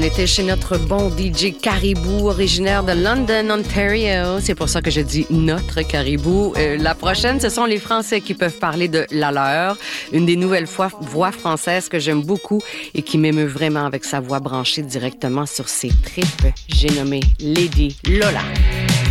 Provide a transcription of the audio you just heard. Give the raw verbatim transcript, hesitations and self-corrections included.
était chez notre bon D J Caribou, originaire de London, Ontario. C'est pour ça que je dis notre Caribou. Euh, la prochaine, ce sont les Français qui peuvent parler de la leur. Une des nouvelles voix, voix françaises que j'aime beaucoup et qui m'émeut vraiment avec sa voix branchée directement sur ses tripes. J'ai nommé Lady Lola.